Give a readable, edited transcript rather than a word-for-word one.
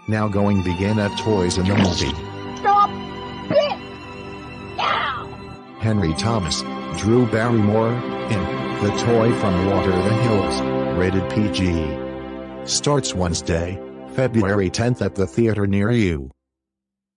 Now going begin at Toys in the Movie. Stop it now! Henry Thomas, Drew Barrymore, in The Toy from Water the Hills, rated PG. Starts Wednesday, February 10th at the theater near you.